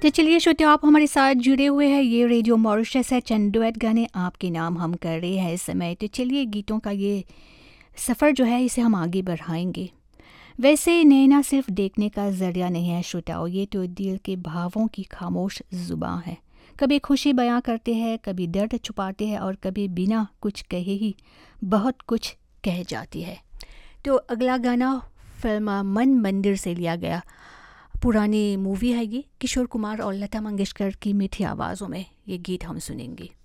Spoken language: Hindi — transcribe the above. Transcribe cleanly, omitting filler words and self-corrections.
तो चलिए श्रोते, आप हमारे साथ जुड़े हुए हैं। ये रेडियो मॉरिशस है। चंद डुएट गाने आपके नाम हम कर रहे हैं इस समय। तो चलिए गीतों का ये सफ़र जो है इसे हम आगे बढ़ाएंगे। वैसे नैना सिर्फ देखने का ज़रिया नहीं है श्रोताओ, ये तो दिल के भावों की खामोश ज़ुबान है। कभी खुशी बयां करते हैं, कभी दर्द छुपाते हैं और कभी बिना कुछ कहे ही बहुत कुछ कह जाती है। तो अगला गाना फिल्म मन मंदिर से लिया गया। पुरानी मूवी है ये। किशोर कुमार और लता मंगेशकर की मीठी आवाज़ों में ये गीत हम सुनेंगे।